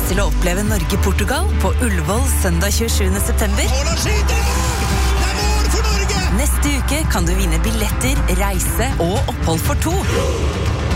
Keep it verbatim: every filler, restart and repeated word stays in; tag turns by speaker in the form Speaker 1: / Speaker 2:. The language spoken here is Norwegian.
Speaker 1: lyst til å oppleve Norge-Portugal på Ullevål søndag tjuesjuende september? Neste uke kan du vinne billetter, reise og opphold for to.